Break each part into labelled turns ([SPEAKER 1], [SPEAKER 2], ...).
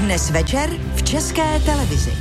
[SPEAKER 1] Dnes večer v České televizi.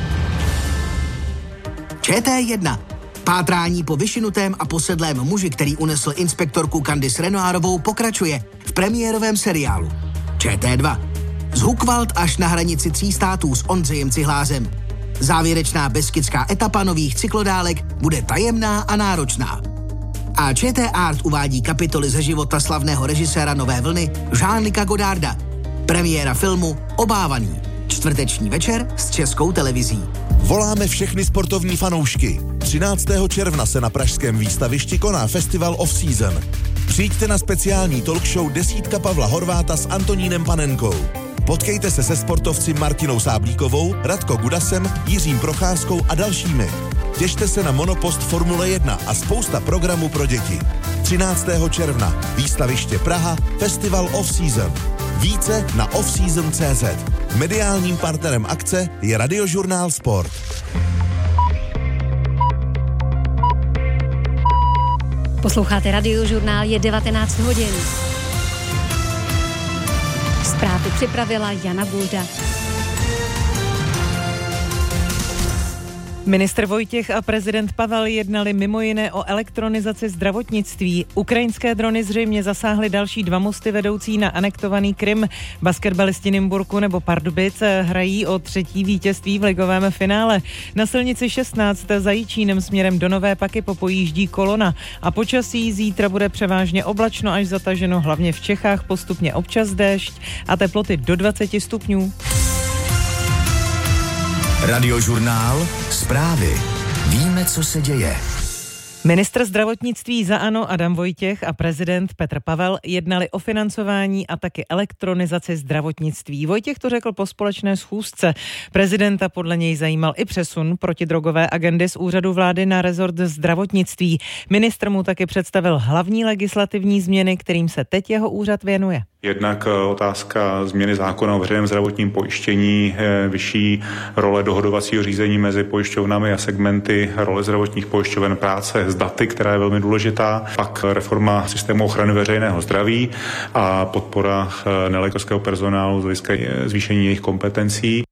[SPEAKER 2] ČT1. Pátrání po vyšinutém a posedlém muži, který unesl inspektorku Candice Renoirovou, pokračuje v premiérovém seriálu. ČT2. Z Hukvald až na hranici 3 států s Ondřejem Cihlázem. Závěrečná beskidská etapa nových cyklodálek bude tajemná a náročná. A ČT Art uvádí kapitoly ze života slavného režiséra Nové vlny Jean-Luca Godarda. Premiéra filmu Obávaný. Čtvrteční večer s Českou televizí.
[SPEAKER 3] Voláme všechny sportovní fanoušky. 13. června se na pražském výstavišti koná Festival Off Season. Přijďte na speciální talk show Desítka Pavla Horváta s Antonínem Panenkou. Potkejte se se sportovci Martinou Sáblíkovou, Radko Gudasem, Jiřím Procházkou a dalšími. Těšte se na monopost Formule 1 a spousta programů pro děti. 13. června, výstaviště Praha, Festival Off Season. Více na offseason.cz. Mediálním partnerem akce je Radiožurnál Sport.
[SPEAKER 4] Posloucháte Radiožurnál, je 19 hodin. Zprávy připravila Jana Bulda.
[SPEAKER 5] Ministr Vojtěch a prezident Pavel jednali mimo jiné o elektronizaci zdravotnictví. Ukrajinské drony zřejmě zasáhly další 2 mosty vedoucí na anektovaný Krym. Basketbalisti Nymburku nebo Pardubic hrají o 3. vítězství v ligovém finále. Na silnici 16 za Jičínem směrem do Nové Paky popojíždí kolona. A počasí zítra bude převážně oblačno až zataženo, hlavně v Čechách postupně občas déšť a teploty do 20 stupňů.
[SPEAKER 6] Radiožurnál, zprávy. Víme, co se děje.
[SPEAKER 5] Ministr zdravotnictví za ANO Adam Vojtěch a prezident Petr Pavel jednali o financování a taky elektronizaci zdravotnictví. Vojtěch to řekl po společné schůzce. Prezidenta podle něj zajímal i přesun protidrogové agendy z úřadu vlády na rezort zdravotnictví. Ministr mu taky představil hlavní legislativní změny, kterým se teď jeho úřad věnuje.
[SPEAKER 7] Jednak otázka změny zákona o veřejném zdravotním pojištění, vyšší role dohodovacího řízení mezi pojišťovnami a segmenty, role zdravotních pojišťoven, práce s daty, která je velmi důležitá, pak reforma systému ochrany veřejného zdraví a podpora nelékařského personálu z hlediska zvýšení jejich kompetencí.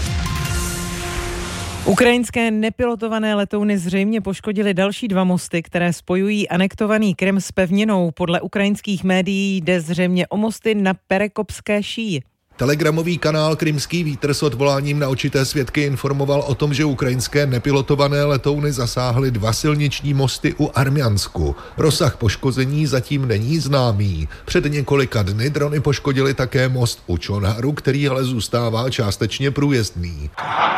[SPEAKER 5] Ukrajinské nepilotované letouny zřejmě poškodily další 2 mosty, které spojují anektovaný Krym s pevninou. Podle ukrajinských médií jde zřejmě o mosty na Perekopské šíji.
[SPEAKER 8] Telegramový kanál Krymský vítr s odvoláním na očité svědky informoval o tom, že ukrajinské nepilotované letouny zasáhly 2 silniční mosty u Armjansku. Rozsah poškození zatím není známý. Před několika dny drony poškodily také most u Čonharu, který ale zůstává částečně průjezdný.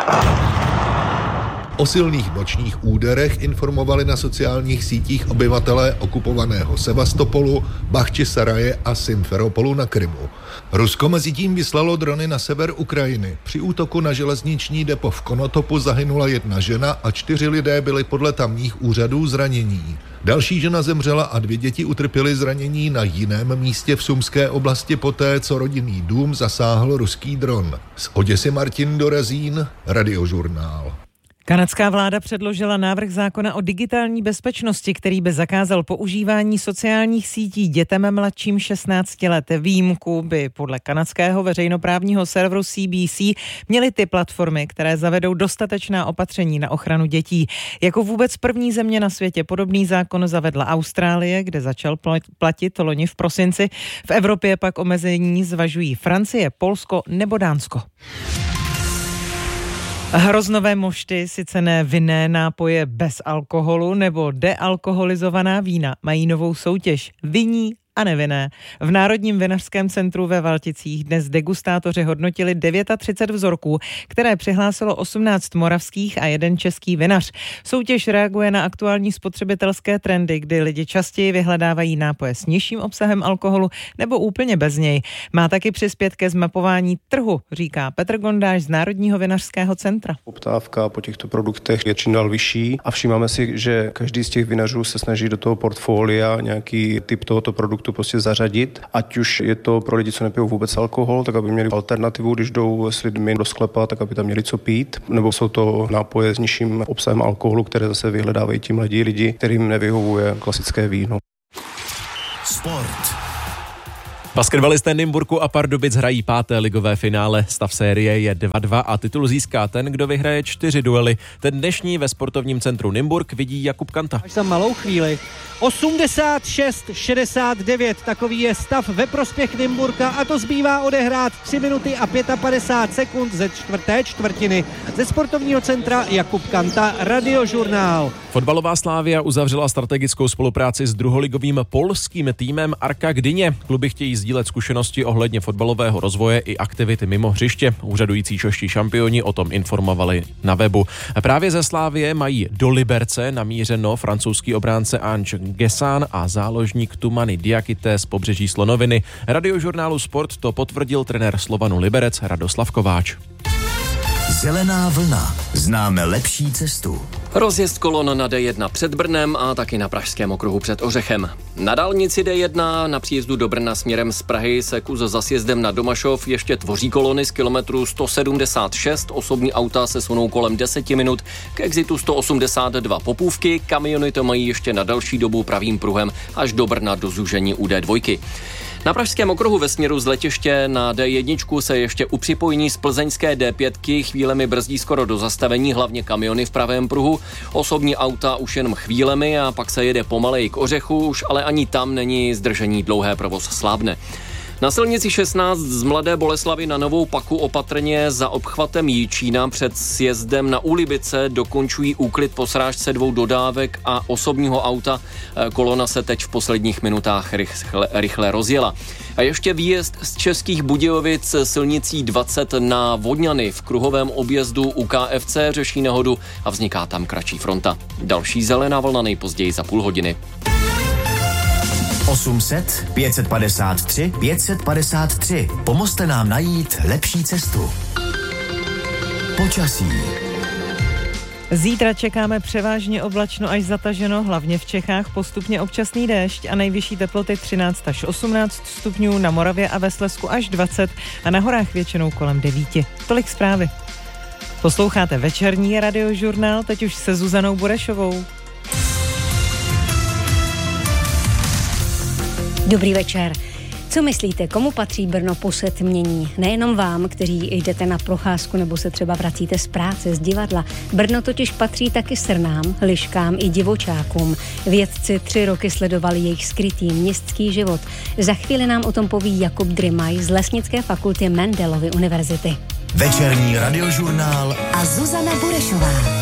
[SPEAKER 8] O silných nočních úderech informovali na sociálních sítích obyvatelé okupovaného Sevastopolu, Bachčisaraje a Simferopolu na Krymu. Rusko mezitím vyslalo drony na sever Ukrajiny. Při útoku na železniční depo v Konotopu zahynula 1 žena a 4 lidé byli podle tamních úřadů zranění. Další žena zemřela a 2 děti utrpěly zranění na jiném místě v Sumské oblasti poté, co rodinný dům zasáhl ruský dron. Z Oděsy Martin Dorazín, Radiožurnál.
[SPEAKER 5] Kanadská vláda předložila návrh zákona o digitální bezpečnosti, který by zakázal používání sociálních sítí dětem mladším 16 let. Výjimku by podle kanadského veřejnoprávního serveru CBC měly ty platformy, které zavedou dostatečná opatření na ochranu dětí. Jako vůbec první země na světě podobný zákon zavedla Austrálie, kde začal platit loni v prosinci. V Evropě pak omezení zvažují Francie, Polsko nebo Dánsko. Hroznové mošty, sice ne vinné nápoje bez alkoholu nebo dealkoholizovaná vína, mají novou soutěž. Vinní a nevinné. V Národním vinařském centru ve Valticích dnes degustátoři hodnotili 39 vzorků, které přihlásilo 18 moravských a 1 český vinař. Soutěž reaguje na aktuální spotřebitelské trendy, kdy lidi častěji vyhledávají nápoje s nižším obsahem alkoholu nebo úplně bez něj. Má taky přispět ke zmapování trhu, říká Petr Gondáš z Národního vinařského centra.
[SPEAKER 9] Poptávka po těchto produktech je čím dál vyšší a všímáme si, že každý z těch vinařů se snaží do toho portfolia nějaký typ tohoto produktu prostě zařadit, ať už je to pro lidi, co nepijou vůbec alkohol, tak aby měli alternativu, když jdou s lidmi do sklepa, tak aby tam měli co pít, nebo jsou to nápoje s nižším obsahem alkoholu, které zase vyhledávají ti mladí lidi, kterým nevyhovuje klasické víno.
[SPEAKER 6] Sport.
[SPEAKER 10] Basketbalisté Nymburku a Pardubic hrají 5. ligové finále. Stav série je 2-2 a titul získá ten, kdo vyhraje 4 duely. Ten dnešní ve sportovním centru Nymburk vidí Jakub Kanta.
[SPEAKER 11] Až za malou chvíli. 86-69, takový je stav ve prospěch Nymburka a to zbývá odehrát 3 minuty a 55 sekund ze čtvrté čtvrtiny. Ze sportovního centra Jakub Kanta, Radiožurnál.
[SPEAKER 10] Fotbalová Slavia uzavřela strategickou spolupráci s druholigovým polským týmem Arka Gdyně. Kluby chtějí sdílet zkušenosti ohledně fotbalového rozvoje i aktivity mimo hřiště. Úřadující čeští šampioni o tom informovali na webu. Právě ze Slavie mají do Liberce namířeno francouzský obránce Ange Gesán a záložník Tumani Diakité z pobřeží Slonoviny. Radiožurnálu Sport to potvrdil trenér Slovanu Liberec Radoslav Kováč.
[SPEAKER 6] Zelená vlna. Známe lepší cestu.
[SPEAKER 12] Rozjezd kolon na D1 před Brnem a taky na Pražském okruhu před Ořechem. Na dálnici D1 na příjezdu do Brna směrem z Prahy se kus za sjezdem na Domašov ještě tvoří kolony z kilometru 176. Osobní auta se sunou kolem 10 minut k exitu 182 Popůvky. Kamiony to mají ještě na další dobu pravým pruhem až do Brna do zúžení u D2. Na Pražském okruhu ve směru z letiště na D1 se ještě u připojení z plzeňské D5 chvílemi brzdí skoro do zastavení, hlavně kamiony v pravém pruhu. Osobní auta už jenom chvílemi a pak se jede pomaleji k Ořechu, už ale ani tam není zdržení, dlouhé provoz slábne. Na silnici 16 z Mladé Boleslavi na Novou Paku opatrně za obchvatem Jičína před sjezdem na Úlibice dokončují úklid po srážce 2 dodávek a osobního auta. Kolona se teď v posledních minutách rychle rozjela. A ještě výjezd z Českých Budějovic silnicí 20 na Vodňany v kruhovém objezdu u KFC řeší nehodu a vzniká tam kratší fronta. Další zelená vlna nejpozději za půl hodiny.
[SPEAKER 6] 800 553 553. Pomozte nám najít lepší cestu. Počasí.
[SPEAKER 5] Zítra čekáme převážně oblačno až zataženo, hlavně v Čechách postupně občasný déšť a nejvyšší teploty 13 až 18 stupňů, na Moravě a ve Slezsku až 20 a na horách většinou kolem 9. Tolik zprávy. Posloucháte večerní Radiožurnál, teď už se Zuzanou Burešovou.
[SPEAKER 4] Dobrý večer. Co myslíte, komu patří Brno po setmění? Nejenom vám, kteří jdete na procházku nebo se třeba vracíte z práce, z divadla. Brno totiž patří taky srnám, liškám i divočákům. Vědci 3 roky sledovali jejich skrytý městský život. Za chvíli nám o tom poví Jakub Drymaj z Lesnické fakulty Mendelovy univerzity.
[SPEAKER 6] Večerní Radiožurnál
[SPEAKER 1] a Zuzana Burešová.